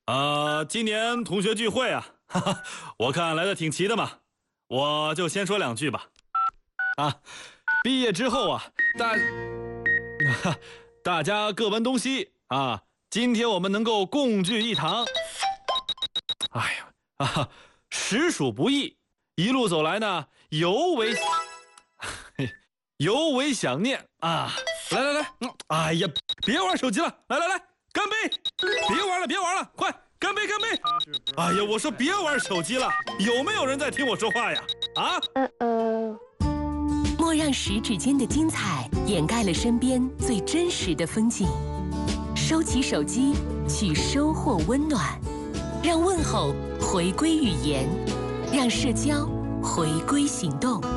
今年同学聚会啊，哈哈，我看来的挺齐的嘛，我就先说两句吧。毕业之后啊，大家各奔东西啊，今天我们能够共聚一堂，哎呀实属不易，一路走来呢，尤为想念啊！来，哎呀，别玩手机了，来，干杯！别玩了，快干杯！哎呀，我说别玩手机了，有没有人在听我说话呀？ 莫让十指间的精彩掩盖了身边最真实的风景。收起手机，去收获温暖，让问候回归语言，让社交回归行动。